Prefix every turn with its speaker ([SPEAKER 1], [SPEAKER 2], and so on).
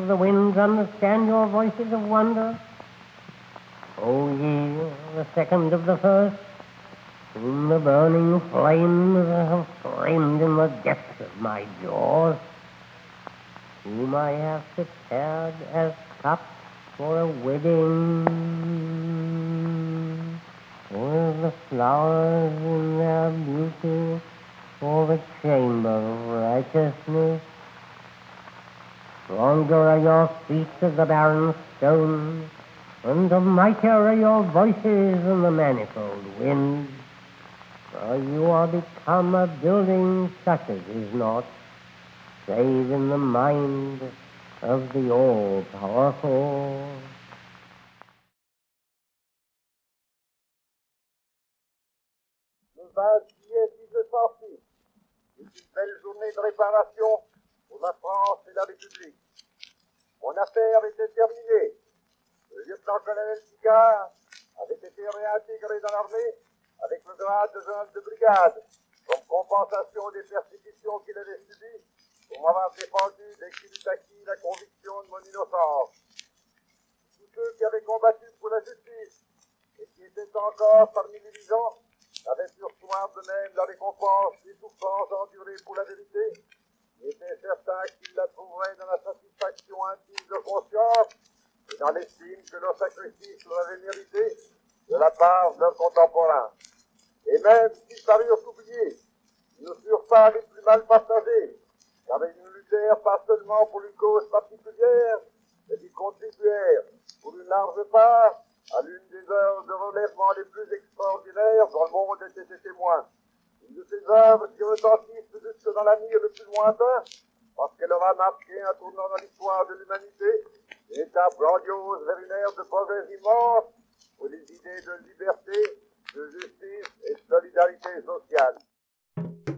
[SPEAKER 1] the winds understand your voices of wonder? O ye, the second of the first, whom the burning flames have framed in the depths of my jaws, whom I have prepared as cups for a wedding, with the flowers in their beauty for the chamber of righteousness. Stronger are your feet than the barren stone, and mightier are your voices than the manifold winds. For you are become a building such as is not, save in the mind of the all-powerful.
[SPEAKER 2] Le 20 juillet 1906 est une belle journée de réparation pour la France et la République. Mon affaire était terminée. Le lieutenant-colonel Picard avait été réintégré dans l'armée avec le grade de général de brigade, comme compensation des persécutions qu'il avait subies pour m'avoir défendu dès qu'il eut acquis la conviction de mon innocence. Tous ceux qui avaient combattu pour la justice et qui étaient encore parmi les vivants avaient pu recevoir de même la récompense des souffrances endurées pour la vérité, et étaient certains qu'ils la trouveraient dans la satisfaction intime de conscience et dans l'estime que leur sacrifice leur avait mérité de la part de leurs contemporains. Et même s'ils parurent oubliés, ils ne furent pas les plus mal partagés, car ils ne luttèrent pas seulement pour une cause particulière, mais ils contribuèrent pour une large part à l'une des heures de relèvement les plus extraordinaires dont le monde était témoin. Une de ces œuvres qui retentissent jusque dans l'avenir le plus lointain, parce qu'elle aura marqué un tournant dans l'histoire de l'humanité, une étape grandiose vers une ère de progrès immense, où les idées de liberté, de justice et de solidarité sociale.